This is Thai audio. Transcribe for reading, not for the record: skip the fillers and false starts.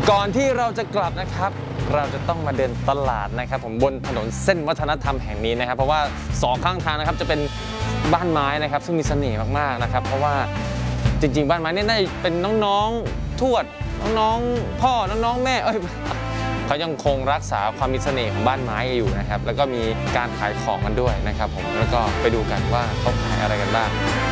ก่อนที่เราจะกลับนะครับเราจะต้องมาเดินตลาดนะครับผมบนถนนเส้นวัฒนธรรมแห่งนี้นะครับเพราะว่า2ข้างทางนะครับจะเป็นบ้านไม้นะครับซึ่งมีเสน่ห์มากๆนะครับเพราะว่าจริงๆบ้านไม้นี่น่าจะเป็นน้องๆทวดน้องๆพ่อน้องๆแม่เขายังคงรักษาความมีเสน่ห์ของบ้านไม้อยู่นะครับแล้วก็มีการขายของกันด้วยนะครับผมแล้วก็ไปดูกันว่าเขาขายอะไรกันบ้าง